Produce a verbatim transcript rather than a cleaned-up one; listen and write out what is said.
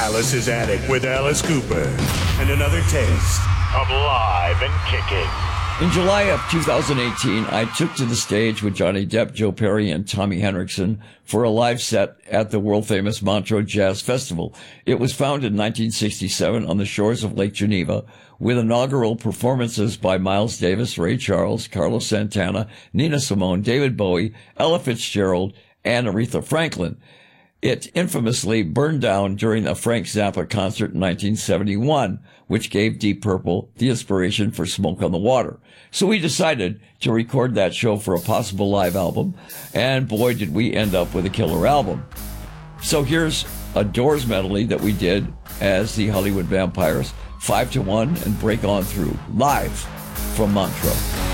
Alice's Attic with Alice Cooper. And another taste of live and kicking. In July of two thousand eighteen, I took to the stage with Johnny Depp, Joe Perry, and Tommy Henriksen for a live set at the world-famous Montreux Jazz Festival. It was founded in nineteen sixty-seven on the shores of Lake Geneva, with inaugural performances by Miles Davis, Ray Charles, Carlos Santana, Nina Simone, David Bowie, Ella Fitzgerald, and Aretha Franklin. It infamously burned down during a Frank Zappa concert in nineteen seventy-one, which gave Deep Purple the inspiration for Smoke on the Water. So we decided to record that show for a possible live album, and boy, did we end up with a killer album. So here's a Doors medley that we did as the Hollywood Vampires, Five to One and Break On Through, live from Montreux.